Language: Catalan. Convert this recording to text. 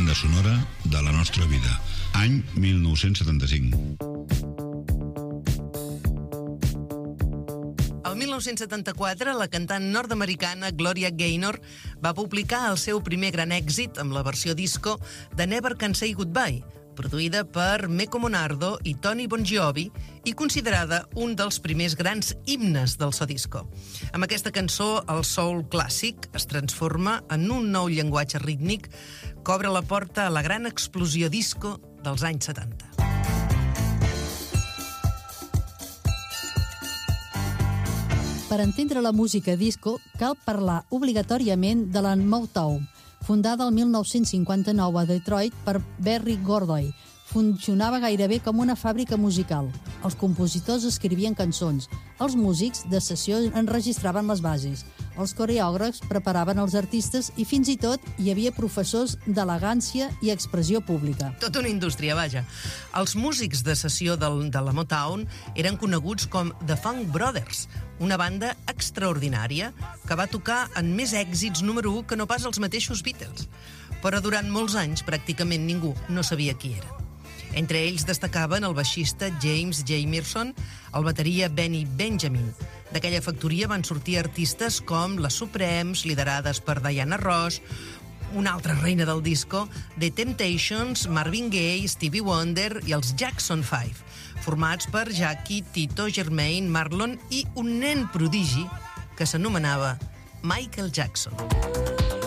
banda sonora de la nostra vida. Any 1975. El 1974, la cantant nord-americana Gloria Gaynor va publicar el seu primer gran èxit amb la versió disco de Never Can Say Goodbye, produïda per Mecco Monardo i Tony Bongiovi i considerada un dels primers grans himnes del so disco. Amb aquesta cançó, el soul clàssic es transforma en un nou llenguatge rítmic que obre la porta a la gran explosió disco dels anys 70. Per entendre la música disco, cal parlar obligatòriament de la Motown, fundada el 1959 a Detroit per Berry Gordy. Funcionava gairebé com una fàbrica musical. Els compositors escrivien cançons, els músics de sessió enregistraven les bases, els coreògrafs preparaven els artistes i fins i tot hi havia professors d'elegància i expressió pública. Tota una indústria, vaja. Els músics de sessió de la Motown eren coneguts com The Funk Brothers, una banda extraordinària que va tocar en més èxits número 1 que no pas els mateixos Beatles. Però durant molts anys pràcticament ningú no sabia qui era. Entre ells destacaven el baixista James Jamerson, el bateria Benny Benjamin. D'aquella factoria van sortir artistes com les Supremes, liderades per Diana Ross, una altra reina del disco, The Temptations, Marvin Gaye, Stevie Wonder i els Jackson 5, formats per Jackie, Tito, Jermaine, Marlon i un nen prodigi que s'anomenava Michael Jackson.